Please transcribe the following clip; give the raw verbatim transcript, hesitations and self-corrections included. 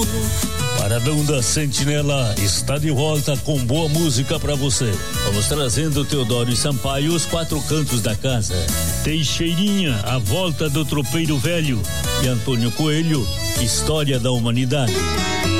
Paradão da Sentinela está de volta com boa música pra você. Vamos trazendo Teodoro e Sampaio, Os Quatro Cantos da Casa, Teixeirinha, A Volta do Tropeiro Velho, e Antônio Coelho, História da Humanidade.